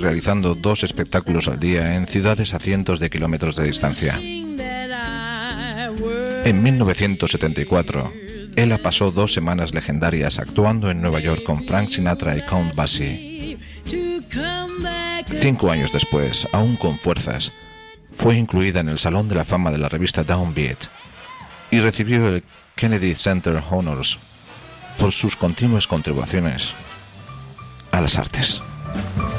realizando 2 espectáculos al día en ciudades a cientos de kilómetros de distancia. En 1974, Ella pasó 2 semanas legendarias actuando en Nueva York con Frank Sinatra y Count Basie. 5 años después, aún con fuerzas, fue incluida en el Salón de la Fama de la revista Downbeat y recibió el Kennedy Center Honors por sus continuas contribuciones a las artes.